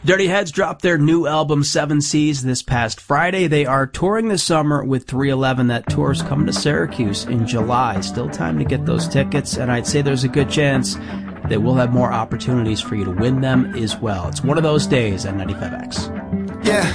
Dirty Heads dropped their new album, Seven Seas, this past Friday. They are touring this summer with 311. That tour's coming to Syracuse in July. Still time to get those tickets, and I'd say there's a good chance that we'll have more opportunities for you to win them as well. It's one of those days at 95X. Yeah.